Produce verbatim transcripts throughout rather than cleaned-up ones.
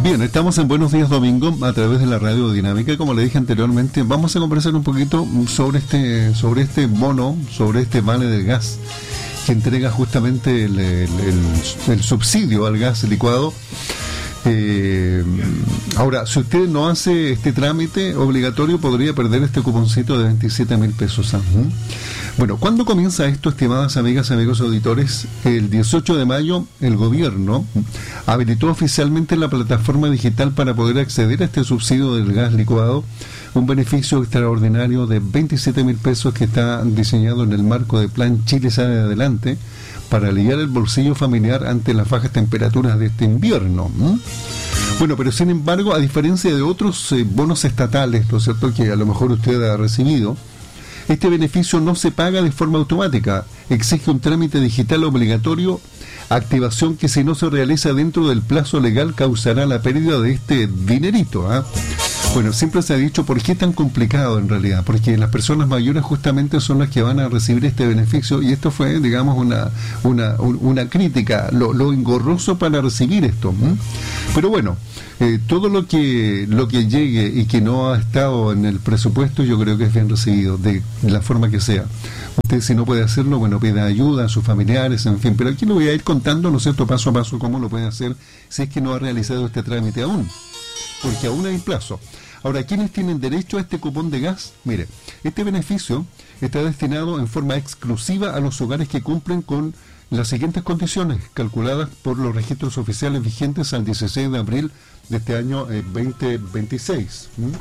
Bien, estamos en Buenos Días Domingo a través de la Radio Dinámica. Como le dije anteriormente, vamos a conversar un poquito sobre este sobre este bono, sobre este vale del gas que entrega justamente el, el, el, el subsidio al gas licuado. Eh, ahora, si usted no hace este trámite obligatorio, podría perder este cuponcito de veintisiete mil pesos. ¿eh? Bueno, ¿cuándo comienza esto, estimadas amigas, amigos auditores? El dieciocho de mayo, el gobierno habilitó oficialmente la plataforma digital para poder acceder a este subsidio del gas licuado, un beneficio extraordinario de veintisiete mil pesos que está diseñado en el marco del Plan Chile Sale Adelante, para aliviar el bolsillo familiar ante las bajas temperaturas de este invierno. ¿Mm? Bueno, pero sin embargo, a diferencia de otros eh, bonos estatales, ¿no es cierto?, que a lo mejor usted ha recibido, este beneficio no se paga de forma automática, exige un trámite digital obligatorio, activación que si no se realiza dentro del plazo legal causará la pérdida de este dinerito. ¿eh? Bueno, siempre se ha dicho, ¿por qué tan complicado en realidad? Porque las personas mayores justamente son las que van a recibir este beneficio, y esto fue, digamos, una una, una crítica, lo, lo engorroso para recibir esto. ¿eh? Pero bueno, eh, todo lo que lo que llegue y que no ha estado en el presupuesto, yo creo que es bien recibido, de la forma que sea. Usted, si no puede hacerlo, bueno, pida ayuda a sus familiares, en fin, pero aquí lo voy a ir contando, ¿no es cierto?, paso a paso, cómo lo puede hacer si es que no ha realizado este trámite aún, porque aún hay plazo. Ahora, ¿quiénes tienen derecho a este cupón de gas? Mire, este beneficio está destinado en forma exclusiva a los hogares que cumplen con las siguientes condiciones, calculadas por los registros oficiales vigentes al dieciséis de abril de este año eh, veinte veintiséis. ¿Mm?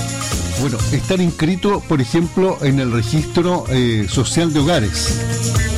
Bueno, estar inscrito, por ejemplo, en el registro eh, social de hogares.